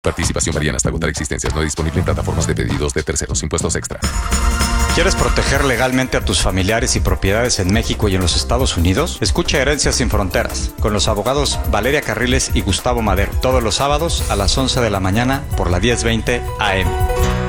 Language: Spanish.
Participación varía hasta agotar existencias. No disponible en plataformas de pedidos de terceros. Impuestos extra. ¿Quieres proteger legalmente a tus familiares y propiedades en México y en los Estados Unidos? Escucha Herencias sin Fronteras con los abogados Valeria Carriles y Gustavo Madero todos los sábados a las 11 de la mañana por la 1020 AM.